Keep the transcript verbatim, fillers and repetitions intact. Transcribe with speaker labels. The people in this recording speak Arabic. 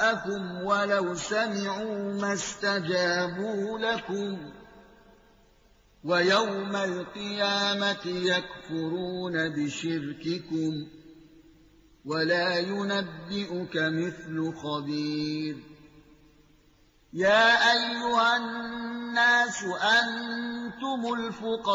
Speaker 1: شُرَكَاءَكُمْ وَلَوْ سَمِعُوا مَا اسْتَجَابُوا لَكُمْ وَيَوْمَ الْقِيَامَةِ يَكْفُرُونَ بِشِرْكِكُمْ وَلَا يُنَبِّئُكَ مِثْلُ خَبِيرٍ. يَا أَيُّهَا النَّاسُ أَنتُمُ الْفُقَرَاءُ